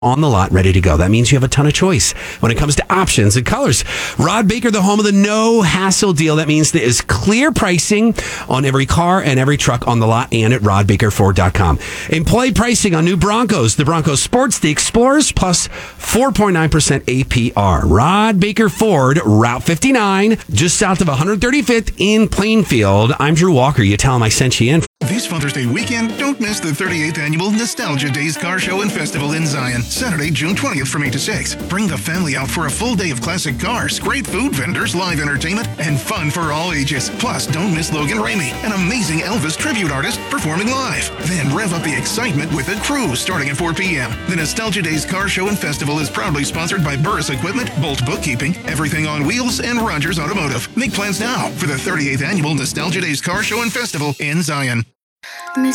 on the lot, ready to go. That means you have a ton of choice when it comes to options and colors. Rod Baker, the home of the no hassle deal. That means there is clear pricing on every car and every truck on the lot and at rodbakerford.com. Employee pricing on new Broncos, the Broncos Sports, the Explorers, plus 4.9% APR. Rod Baker Ford, Route 59, just south of 135th in Plainfield. I'm Drew Walker. You tell him I sent you in. This Father's Day weekend, don't miss the 38th Annual Nostalgia Days Car Show and Festival in Zion, Saturday, June 20th from 8 to 6. Bring the family out for a full day of classic cars, great food vendors, live entertainment, and fun for all ages. Plus, don't miss Logan Ramey, an amazing Elvis tribute artist performing live. Then rev up the excitement with a cruise starting at 4 p.m. The Nostalgia Days Car Show and Festival is proudly sponsored by Burris Equipment, Bolt Bookkeeping, Everything on Wheels, and Rogers Automotive. Make plans now for the 38th Annual Nostalgia Days Car Show and Festival in Zion.